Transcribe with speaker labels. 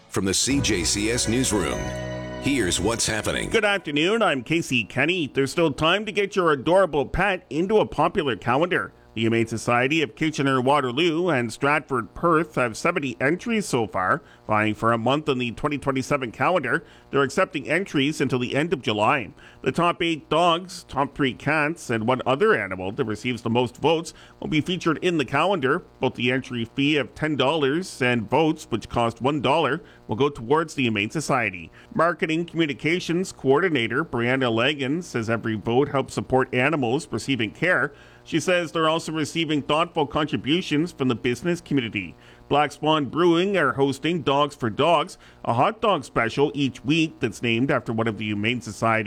Speaker 1: From the CJCS Newsroom, here's what's happening.
Speaker 2: Good afternoon, I'm Casey Kenny. There's still time to get your adorable pet into a popular calendar. The Humane Society of Kitchener-Waterloo and Stratford Perth have 70 entries so far, vying for a month on the 2027 calendar. They're accepting entries until the end of July. The top 8 dogs, top 3 cats, and one other animal that receives the most votes will be featured in the calendar. Both the entry fee of $10 and votes, which cost $1, will go towards the Humane Society. Marketing Communications Coordinator Brianna Lagan says every vote helps support animals receiving care. She says they're also receiving thoughtful contributions from the business community. Black Swan Brewing are hosting Dogs for Dogs, a hot dog special each week that's named after one of the Humane Society